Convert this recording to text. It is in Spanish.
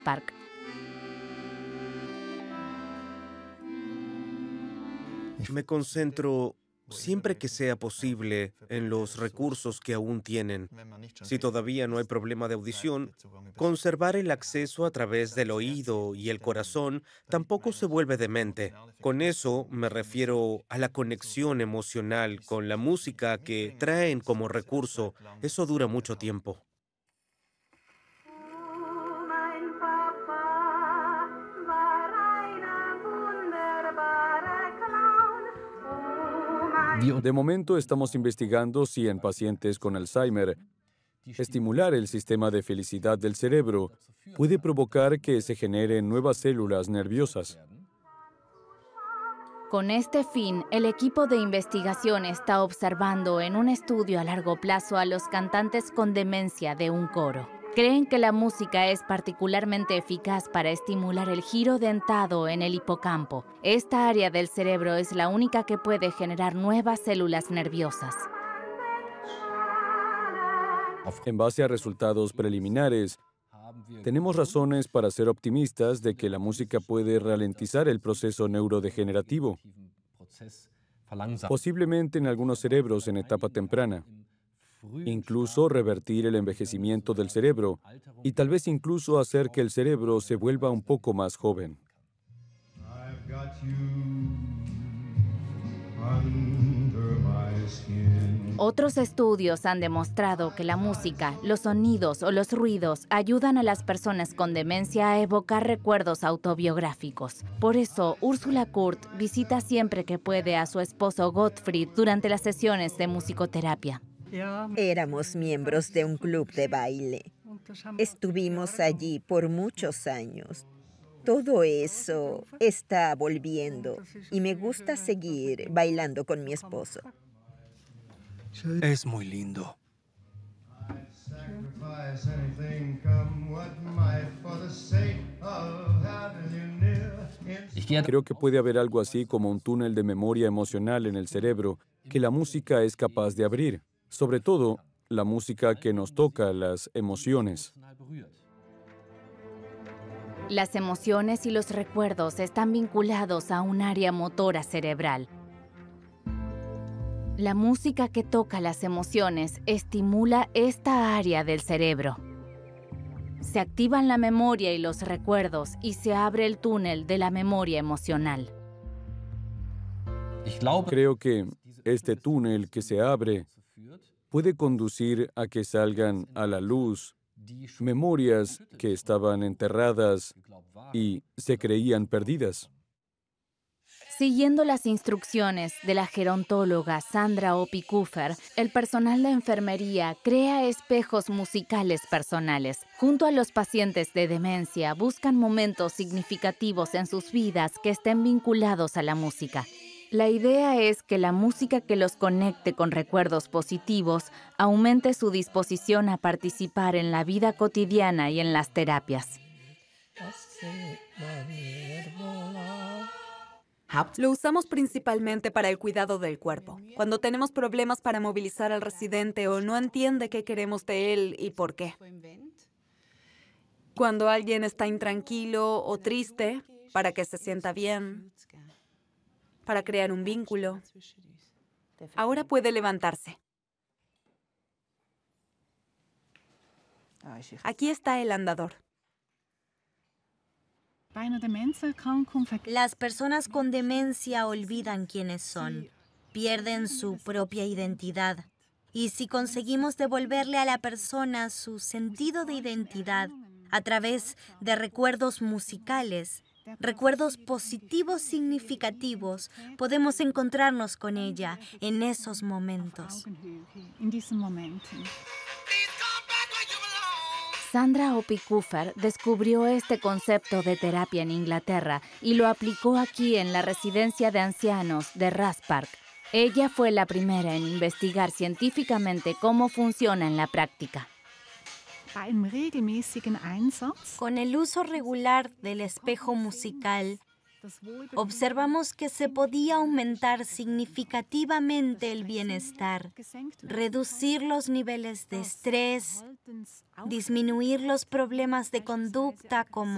Park. Me concentro, siempre que sea posible, en los recursos que aún tienen. Si todavía no hay problema de audición, conservar el acceso a través del oído y el corazón tampoco se vuelve demente. Con eso me refiero a la conexión emocional con la música que traen como recurso. Eso dura mucho tiempo. Mein Papa war eine wunderbare Clown. De momento estamos investigando si en pacientes con Alzheimer, estimular el sistema de felicidad del cerebro puede provocar que se generen nuevas células nerviosas. Con este fin, el equipo de investigación está observando en un estudio a largo plazo a los cantantes con demencia de un coro. Creen que la música es particularmente eficaz para estimular el giro dentado en el hipocampo. Esta área del cerebro es la única que puede generar nuevas células nerviosas. En base a resultados preliminares, tenemos razones para ser optimistas de que la música puede ralentizar el proceso neurodegenerativo, posiblemente en algunos cerebros en etapa temprana, incluso revertir el envejecimiento del cerebro y tal vez incluso hacer que el cerebro se vuelva un poco más joven. I've got you under my skin. Otros estudios han demostrado que la música, los sonidos o los ruidos ayudan a las personas con demencia a evocar recuerdos autobiográficos. Por eso, Úrsula Kurt visita siempre que puede a su esposo Gottfried durante las sesiones de musicoterapia. Éramos miembros de un club de baile. Estuvimos allí por muchos años. Todo eso está volviendo y me gusta seguir bailando con mi esposo. Es muy lindo. Sacrifice anything, come what might, for the sake of having you near. Creo que puede haber algo así como un túnel de memoria emocional en el cerebro que la música es capaz de abrir, sobre todo la música que nos toca las emociones. Las emociones y los recuerdos están vinculados a un área motora cerebral. La música que toca las emociones estimula esta área del cerebro. Se activan la memoria y los recuerdos y se abre el túnel de la memoria emocional. Creo que este túnel que se abre puede conducir a que salgan a la luz memorias que estaban enterradas y se creían perdidas. Siguiendo las instrucciones de la gerontóloga Sandra Opie-Kuffer, el personal de enfermería crea espejos musicales personales. Junto a los pacientes de demencia, buscan momentos significativos en sus vidas que estén vinculados a la música. La idea es que la música que los conecte con recuerdos positivos aumente su disposición a participar en la vida cotidiana y en las terapias. Lo usamos principalmente para el cuidado del cuerpo. Cuando tenemos problemas para movilizar al residente o no entiende qué queremos de él y por qué. Cuando alguien está intranquilo o triste, para que se sienta bien, para crear un vínculo. Ahora puede levantarse. Aquí está el andador. Las personas con demencia olvidan quiénes son, pierden su propia identidad. Y si conseguimos devolverle a la persona su sentido de identidad a través de recuerdos musicales, recuerdos positivos significativos, podemos encontrarnos con ella en esos momentos. Sandra Opie-Kuffer descubrió este concepto de terapia en Inglaterra y lo aplicó aquí en la residencia de ancianos de Ras Park. Ella fue la primera en investigar científicamente cómo funciona en la práctica. Con el uso regular del espejo musical, observamos que se podía aumentar significativamente el bienestar, reducir los niveles de estrés, disminuir los problemas de conducta como